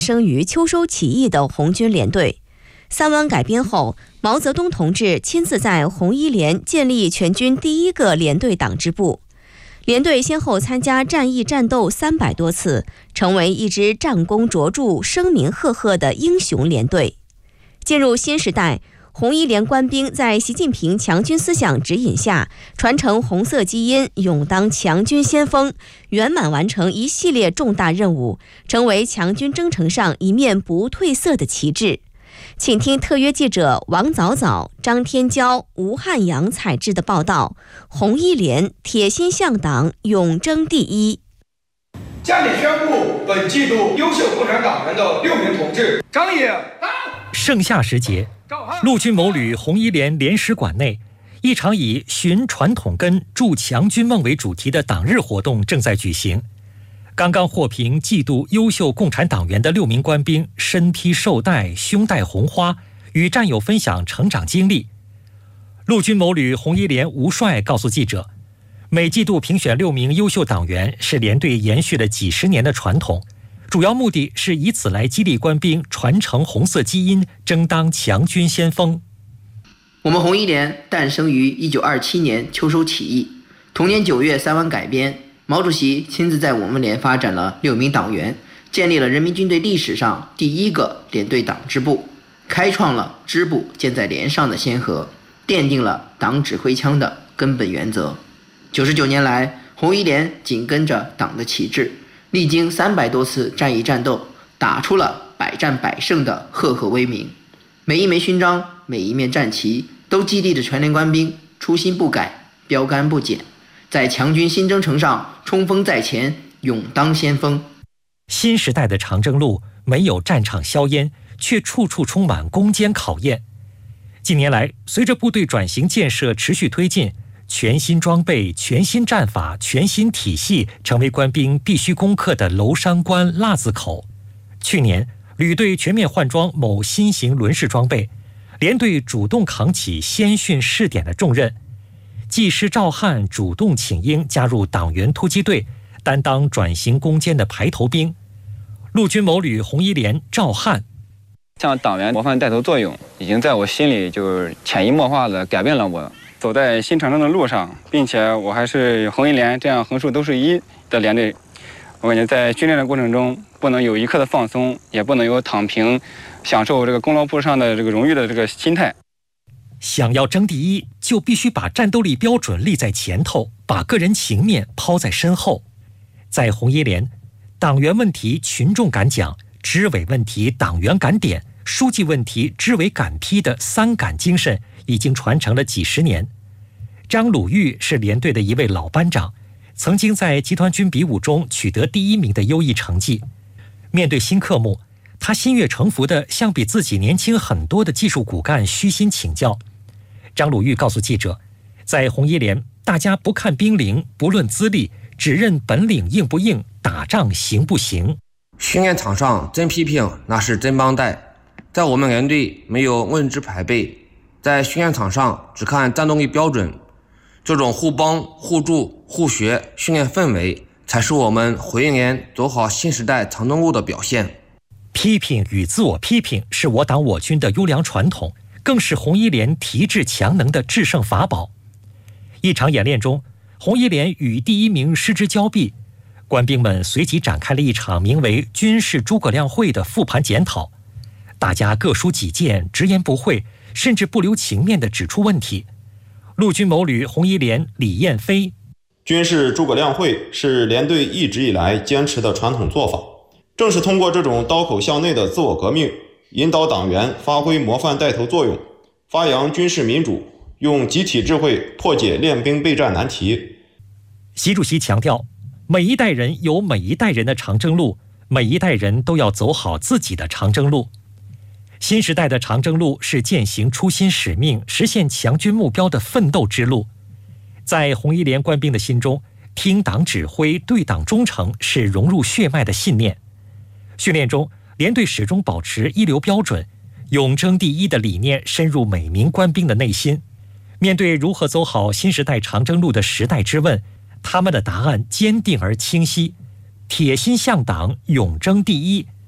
生于秋收起义的红军联队。三湾改编后，毛泽东同志亲自在红一连建立全军第一个联队党支部。联队先后参加战役战斗300多次，成为一支战功卓著、声名赫赫的英雄联队。进入新时代，红一连官兵在习近平强军思想指引下，传承红色基因，勇当强军先锋，圆满完成一系列重大任务，成为强军征程上一面不褪色的旗帜。请听特约记者王早早、张天骄、吴汉阳采制的报道：红一连铁心向党，勇争第一。 下面宣布本季度优秀共产党员的6名同志：张野。 盛夏时节，陆军某旅红一连连史馆内，一场以寻传统根、筑强军梦为主题的党日活动正在举行。刚刚获评季度优秀共产党员的6名官兵身披绶带，胸戴红花，与战友分享成长经历。陆军某旅红一连吴帅告诉记者，每季度评选6名优秀党员是连队延续了几十年的传统，主要目的是以此来激励官兵传承红色基因，争当强军先锋。 我们红一连诞生于1927年秋收起义，同年9月三湾改编，毛主席亲自在我们连发展了6名党员，建立了人民军队历史上第一个连队党支部，开创了支部建在连上的先河，奠定了党指挥枪的根本原则。99年来，红一连紧跟着党的旗帜，历经300多次战役战斗，打出了百战百胜的赫赫威名。每一枚勋章，每一面战旗，都激励着全连官兵初心不改，标杆不减，在强军新征程上冲锋在前，勇当先锋。 新时代的长征路没有战场硝烟，却处处充满攻坚考验。近年来，随着部队转型建设持续推进，全新装备、全新战法、全新体系成为官兵必须攻克的娄山关、腊子口。去年，旅队全面换装某新型轮式装备，连队主动扛起先训试点的重任。技师赵汉主动请缨加入党员突击队，担当转型攻坚的排头兵。陆军某旅红一连赵汉， 像党员模范带头作用，已经在我心里就是潜移默化地改变了我走在新长征的路上，并且我还是红一连这样横竖都是一的连队。我感觉在训练的过程中，不能有一刻的放松，也不能有躺平，享受这个功劳簿上的这个荣誉的这个心态。 想要争第一，就必须把战斗力标准立在前头，把个人情面抛在身后。在红一连，党员问题群众敢讲，支委问题党员敢点，书记问题支委敢批的3敢精神已经传承了几十年。张鲁豫是连队的一位老班长，曾经在集团军比武中取得第1名的优异成绩。面对新科目，他心悦诚服地向比自己年轻很多的技术骨干虚心请教。张鲁豫告诉记者，在红一连，大家不看兵龄，不论资历，只认本领硬不硬，打仗行不行。 训练场上真批评那是真帮带，在我们连队没有问职排辈，在训练场上只看战斗力标准，这种互帮互助互学训练氛围，才是我们红一连走好新时代长征路的表现。 批评与自我批评是我党我军的优良传统，更是红一连提质强能的制胜法宝。一场演练中，红一连与第1名失之交臂，官兵们随即展开了一场名为“军事诸葛亮会”的复盘检讨。大家各抒己见，直言不讳，甚至不留情面地指出问题。陆军某旅红一连李彦飞， 军事诸葛亮会是连队一直以来坚持的传统做法，正是通过这种刀口向内的自我革命，引导党员发挥模范带头作用，发扬军事民主，用集体智慧破解练兵备战难题。 习主席强调，每一代人有每一代人的长征路，每一代人都要走好自己的长征路。新时代的长征路是践行初心使命、实现强军目标的奋斗之路。在红一连官兵的心中，听党指挥、对党忠诚是融入血脉的信念。训练中，连队始终保持一流标准，勇争第一的理念深入每名官兵的内心。面对如何走好新时代长征路的时代之问，他们的答案坚定而清晰：铁心向党，勇争第一。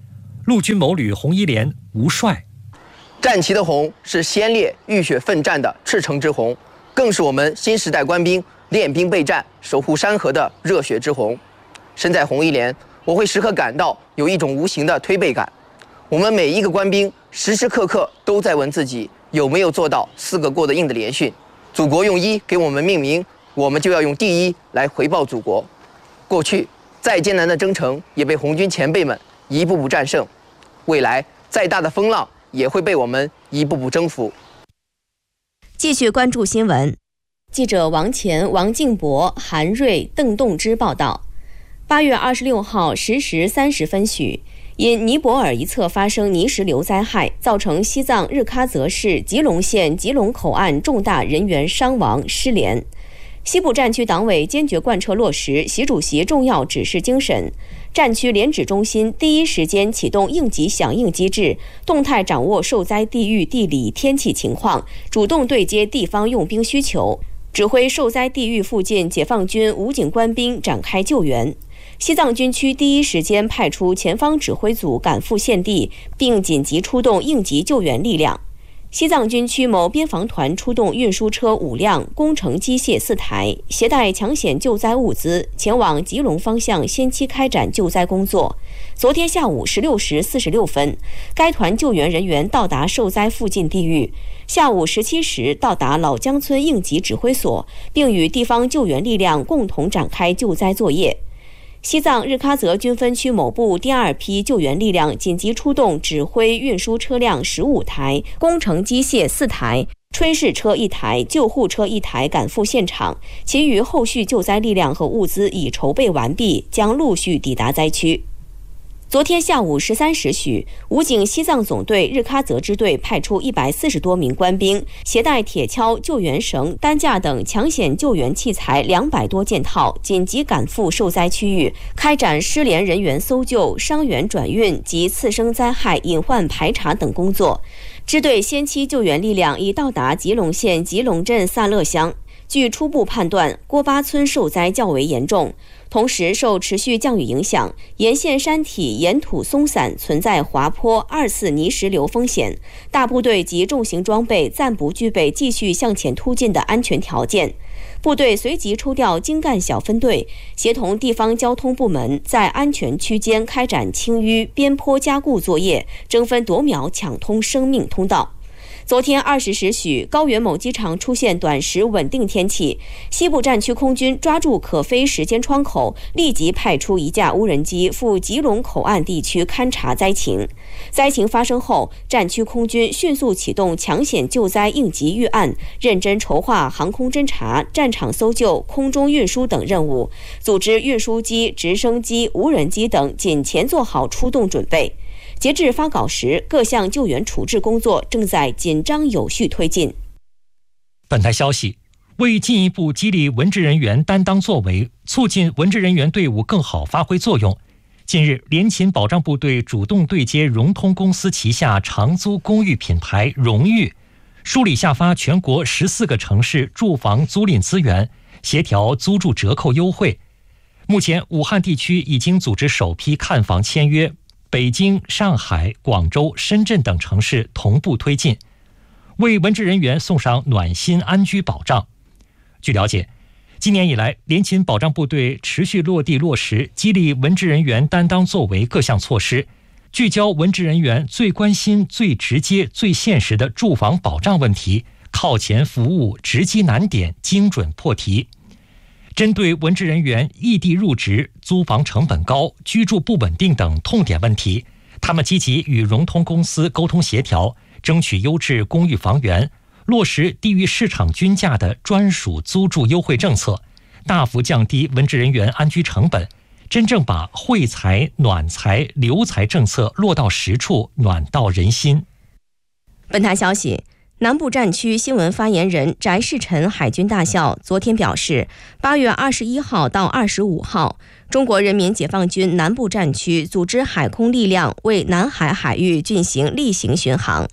陆军某旅红一连吴帅。 战旗的红是先烈浴血奋战的赤诚之红，更是我们新时代官兵练兵备战、守护山河的热血之红。身在红一连，我会时刻感到有一种无形的推背感。我们每一个官兵时时刻刻都在问自己有没有做到4个过得硬的连训。祖国用1给我们命名，我们就要用第1来回报祖国。过去再艰难的征程也被红军前辈们一步步战胜，未来再大的风浪也会被我们一步步征服。 继续关注新闻。记者王乾、王静博、韩瑞、邓栋之报道，8月26号10时30分许，因尼泊尔一侧发生泥石流灾害，造成西藏日喀则市吉隆县吉隆口岸重大人员伤亡失联。西部战区党委坚决贯彻落实习主席重要指示精神，战区联指中心第一时间启动应急响应机制，动态掌握受灾地域地理天气情况，主动对接地方用兵需求，指挥受灾地域附近解放军武警官兵展开救援。西藏军区第一时间派出前方指挥组赶赴现地，并紧急出动应急救援力量。西藏军区某边防团出动运输车5辆、工程机械4台，携带抢险救灾物资，前往吉隆方向先期开展救灾工作。昨天下午16时46分，该团救援人员到达受灾附近地域，下午17时到达老江村应急指挥所，并与地方救援力量共同展开救灾作业。西藏日喀则军分区某部第2批救援力量紧急出动，指挥运输车辆15台、工程机械4台、炊事车1台、救护车1台赶赴现场，其余后续救灾力量和物资已筹备完毕，将陆续抵达灾区。昨天下午13时许，武警西藏总队日喀则支队派出140多名官兵，携带铁锹、救援绳、担架等抢险救援器材200多件套，紧急赶赴受灾区域，开展失联人员搜救、伤员转运及次生灾害隐患排查等工作。支队先期救援力量已到达吉隆县吉隆镇萨勒乡。据初步判断，郭巴村受灾较为严重，同时受持续降雨影响，沿线山体岩土松散，存在滑坡、2次泥石流风险。大部队及重型装备暂不具备继续向前突进的安全条件。部队随即抽调精干小分队，协同地方交通部门在安全区间开展清淤、边坡加固作业，争分夺秒抢通生命通道。昨天20时许，高原某机场出现短时稳定天气，西部战区空军抓住可飞时间窗口，立即派出1架无人机赴吉隆口岸地区勘察灾情。灾情发生后，战区空军迅速启动抢险救灾应急预案，认真筹划航空侦察、战场搜救、空中运输等任务，组织运输机、直升机、无人机等紧前做好出动准备。截至发稿时，各项救援处置工作正在紧张有序推进。 本台消息，为进一步激励文职人员担当作为，促进文职人员队伍更好发挥作用，近日，联勤保障部队主动对接融通公司旗下长租公寓品牌荣誉，梳理下发全国14个城市住房租赁资源，协调租住折扣优惠。目前，武汉地区已经组织首批看房签约，北京、上海、广州、深圳等城市同步推进，为文职人员送上暖心安居保障。据了解，今年以来，联勤保障部队持续落地落实激励文职人员担当作为各项措施，聚焦文职人员最关心、最直接、最现实的住房保障问题，靠前服务，直击难点，精准破题。针对文职人员异地入职、租房成本高、居住不稳定等痛点问题，他们积极与融通公司沟通协调，争取优质公寓房源，落实低于市场均价的专属租住优惠政策，大幅降低文职人员安居成本，真正把惠财、暖财、留财政策落到实处，暖到人心。 本台消息，南部战区新闻发言人翟世臣海军大校昨天表示，8月21号到25号，中国人民解放军南部战区组织海空力量为南海海域进行例行巡航。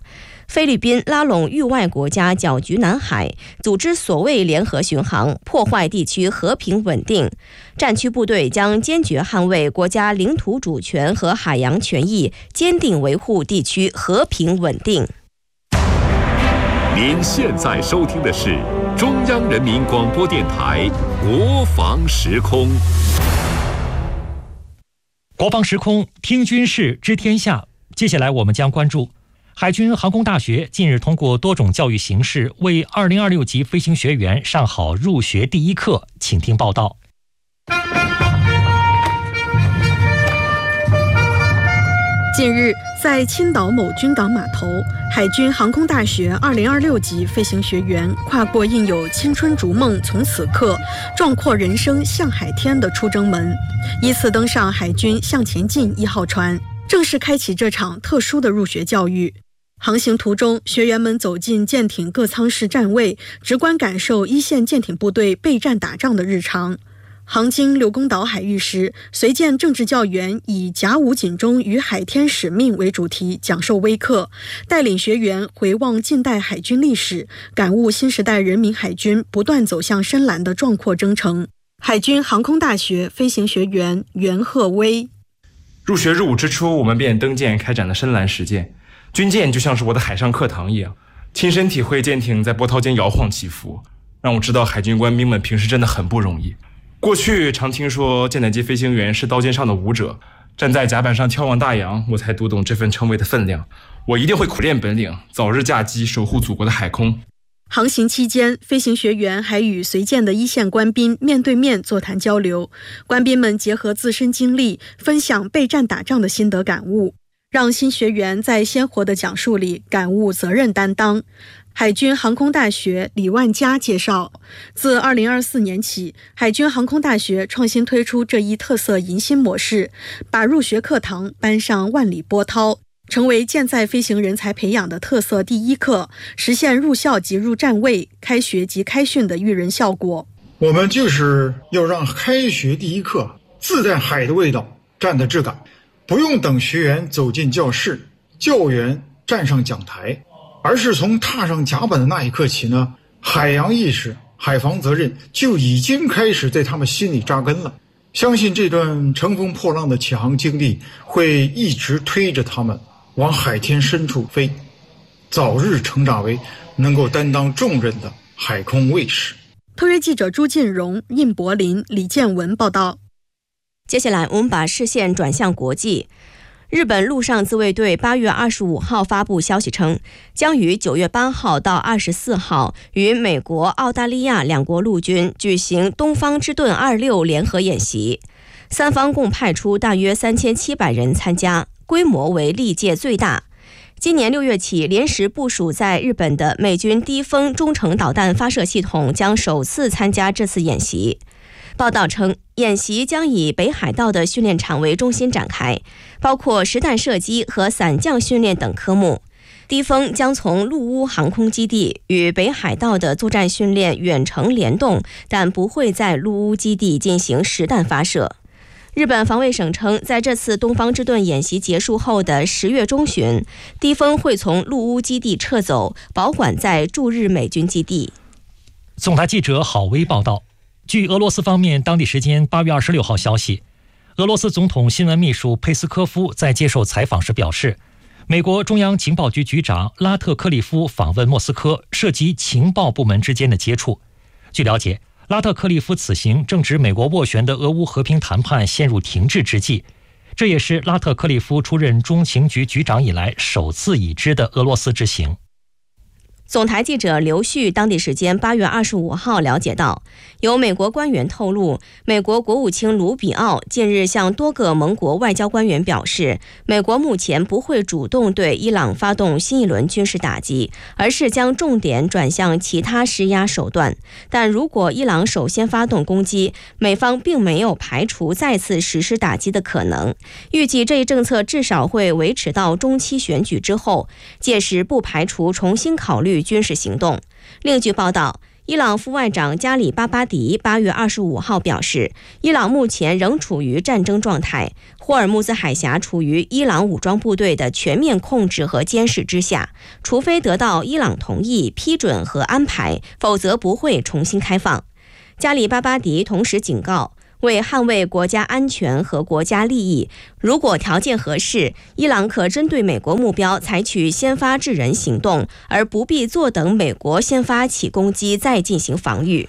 菲律宾拉拢域外国家搅局南海，组织所谓联合巡航，破坏地区和平稳定。战区部队将坚决捍卫国家领土主权和海洋权益，坚定维护地区和平稳定。 您现在收听的是中央人民广播电台国防时空。 国防时空，听军事知天下。接下来我们将关注海军航空大学近日通过多种教育形式为2026级飞行学员上好入学第一课，请听报道。 近日，在青岛某军港码头，海军航空大学2026级飞行学员跨过印有“青春逐梦从此刻，壮阔人生向海天”的出征门，依次登上海军向前进1号船，正式开启这场特殊的入学教育。航行途中，学员们走进舰艇各舱室站位，直观感受一线舰艇部队备战打仗的日常。航经刘公岛海域时，随舰政治教员以甲午警钟与海天使命为主题讲授微课，带领学员回望近代海军历史，感悟新时代人民海军不断走向深蓝的壮阔征程。海军航空大学飞行学员袁鹤威： 入学入伍之初，我们便登舰开展了深蓝实践，军舰就像是我的海上课堂一样，亲身体会舰艇在波涛间摇晃起伏，让我知道海军官兵们平时真的很不容易。过去常听说舰载机飞行员是刀尖上的舞者，站在甲板上眺望大洋，我才读懂这份称谓的分量。我一定会苦练本领，早日驾机守护祖国的海空。 航行期间，飞行学员还与随舰的一线官兵面对面座谈交流，官兵们结合自身经历，分享备战打仗的心得感悟，让新学员在鲜活的讲述里感悟责任担当。海军航空大学李万佳介绍，自2024年起，海军航空大学创新推出这一特色迎新模式，把入学课堂搬上万里波涛，成为舰载飞行人才培养的特色第一课，实现入校即入站位、开学即开训的育人效果。 我们就是要让开学第一课自带海的味道，站的质感，不用等学员走进教室，教员站上讲台，而是从踏上甲板的那一刻起呢，海洋意识、海防责任就已经开始在他们心里扎根了。相信这段乘风破浪的启航经历会一直推着他们往海天深处飞，早日成长为能够担当重任的海空卫士。 特约记者朱进荣、应柏林、李建文报道。 接下来我们把视线转向国际。日本陆上自卫队8月25号发布消息称，将于9月8号到24号与美国、澳大利亚两国陆军举行东方之盾26联合演习，三方共派出大约3700人参加，规模为历届最大。今年6月起，连时部署在日本的美军低风中程导弹发射系统将首次参加这次演习。报道称，演习将以北海道的训练场为中心展开，包括实弹射击和伞降训练等科目。低风将从陆屋航空基地与北海道的作战训练远程联动，但不会在陆屋基地进行实弹发射。日本防卫省称，在这次东方之盾演习结束后的10月中旬，低风会从陆屋基地撤走，保管在驻日美军基地。 总台记者郝威报道。据俄罗斯方面当地时间8月26号消息，俄罗斯总统新闻秘书佩斯科夫在接受采访时表示，美国中央情报局局长拉特克利夫访问莫斯科涉及情报部门之间的接触。据了解，拉特克利夫此行正值美国斡旋的俄乌和平谈判陷入停滞之际，这也是拉特克利夫出任中情局局长以来首次已知的俄罗斯之行。 总台记者刘旭当地时间8月25号了解到，有美国官员透露，美国国务卿卢比奥近日向多个盟国外交官员表示，美国目前不会主动对伊朗发动新一轮军事打击，而是将重点转向其他施压手段。但如果伊朗首先发动攻击，美方并没有排除再次实施打击的可能。预计这一政策至少会维持到中期选举之后，届时不排除重新考虑军事行动。另据报道， 伊朗副外长加里巴巴迪8月25号表示，伊朗目前仍处于战争状态，霍尔木兹海峡处于伊朗武装部队的全面控制和监视之下，除非得到伊朗同意、批准和安排，否则不会重新开放。加里巴巴迪同时警告，为捍卫国家安全和国家利益，如果条件合适，伊朗可针对美国目标采取先发制人行动，而不必坐等美国先发起攻击再进行防御。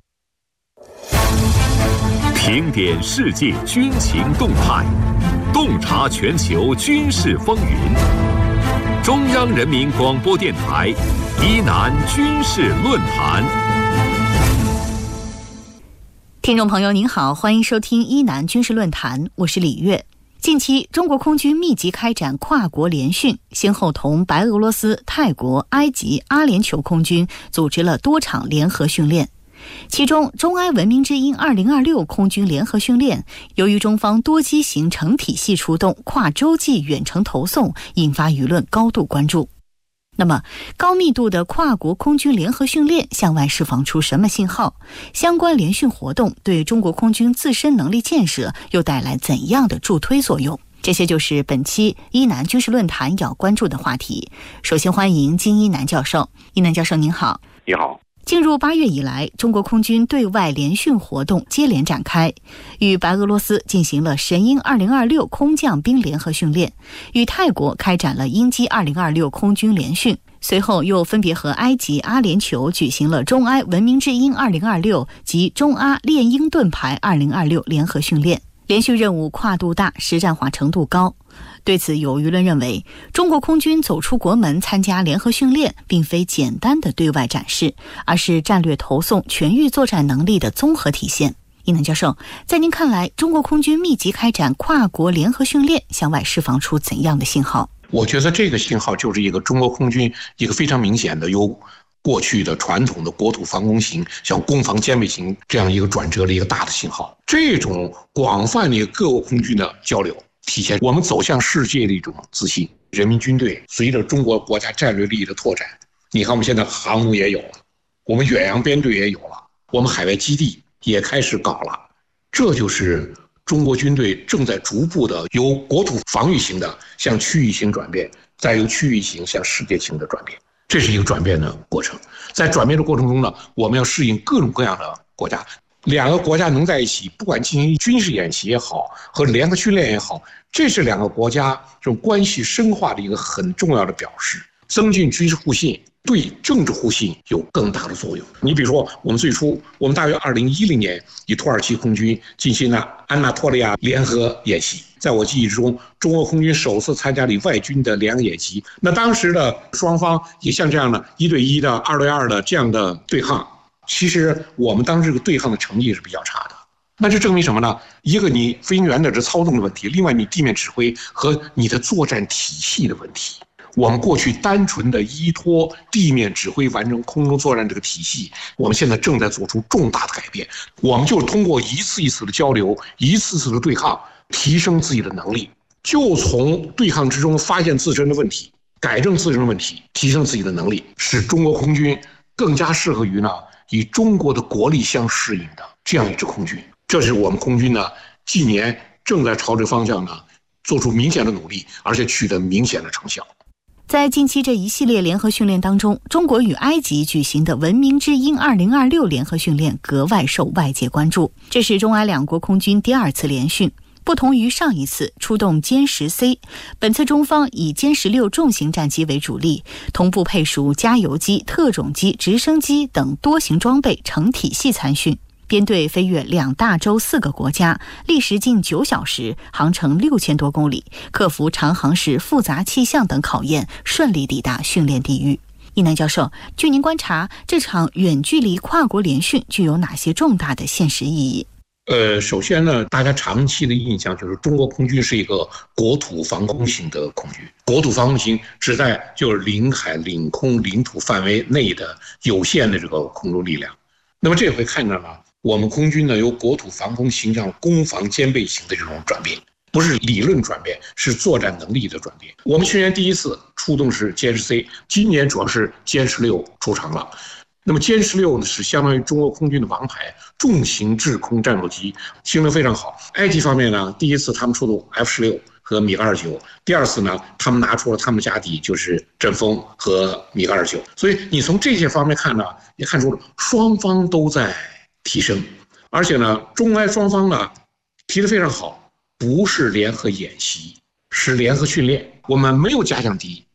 评点世界军情动态，洞察全球军事风云。中央人民广播电台伊南军事论坛。 听众朋友您好，欢迎收听伊南军事论坛，我是李月。近期中国空军密集开展跨国联训，先后同白俄罗斯、泰国、埃及、阿联酋空军组织了多场联合训练。其中中埃文明之鹰2026空军联合训练，由于中方多机型成体系出动，跨洲际远程投送，引发舆论高度关注。那么高密度的跨国空军联合训练向外释放出什么信号？相关联训活动对中国空军自身能力建设又带来怎样的助推作用？这些就是本期伊南军事论坛要关注的话题。首先欢迎金一南教授。一南教授您好。 你好。 进入8月以来，中国空军对外联训活动接连展开，与白俄罗斯进行了神鹰2026空降兵联合训练，与泰国开展了鹰击2026空军联训，随后又分别和埃及、阿联酋举行了中埃文明之鹰2026及中阿猎鹰盾牌2026联合训练。连续任务跨度大，实战化程度高。对此，有舆论认为，中国空军走出国门参加联合训练，并非简单的对外展示，而是战略投送、全域作战能力的综合体现。伊南教授，在您看来，中国空军密集开展跨国联合训练，向外释放出怎样的信号？ 我觉得这个信号就是一个中国空军一个非常明显的由过去的传统的国土防空型向攻防兼备型这样一个转折的一个大的信号。这种广泛的各国空军的交流，体现我们走向世界的一种自信。人民军队随着中国国家战略利益的拓展，你看我们现在航母也有了，我们远洋编队也有了，我们海外基地也开始搞了，这就是中国军队正在逐步的由国土防御型的向区域型转变，再由区域型向世界型的转变。这是一个转变的过程，在转变的过程中呢，我们要适应各种各样的国家，两个国家能在一起，不管进行军事演习也好，和联合训练也好，这是两个国家这种关系深化的一个很重要的表示，增进军事互信，对政治互信有更大的作用。你比如说，我们最初，我们大约2010年与土耳其空军进行了安纳托利亚联合演习。在我记忆之中，中国空军首次参加了外军的联合演习。那当时的双方也像这样的1对1的、2对2的这样的对抗。其实我们当时这个对抗的成绩是比较差的。那这证明什么呢？一个你飞行员的这操纵的问题，另外你地面指挥和你的作战体系的问题。我们过去单纯的依托地面指挥完成空中作战这个体系，我们现在正在做出重大的改变。我们就是通过一次一次的交流，一次次的对抗，提升自己的能力，就从对抗之中发现自身的问题，改正自身的问题，提升自己的能力，使中国空军更加适合于呢与中国的国力相适应的这样一支空军。这是我们空军呢近年正在朝这方向呢做出明显的努力，而且取得明显的成效。 在近期这一系列联合训练当中，中国与埃及举行的文明之鹰2026联合训练格外受外界关注。这是中埃两国空军第2次联训，不同于上一次出动歼10C，本次中方以歼16重型战机为主力，同步配属加油机、特种机、直升机等多型装备成体系参训。编队飞越2大洲4个国家，历时近9小时，航程6000多公里，克服长航时复杂气象等考验，顺利抵达训练地域。一南教授，据您观察，这场远距离跨国联训具有哪些重大的现实意义？ 首先呢，大家长期的印象就是中国空军是一个国土防空型的空军。国土防空型指代就是领海、领空、领土范围内的有限的这个空中力量。那么这回看到了，我们空军呢由国土防空型向攻防兼备型的这种转变，不是理论转变，是作战能力的转变。我们去年第一次出动是歼10C，今年主要是歼16出场了。 那么歼16呢是相当于中国空军的王牌重型制空战斗机，性能非常好。埃及方面呢，第一次他们出动 F-16和米格29，第二次呢，他们拿出了他们的家底，就是阵风和米格29。所以你从这些方面看呢，也看出了双方都在提升，而且呢，中埃双方呢提得非常好，不是联合演习，是联合训练。我们没有假想敌，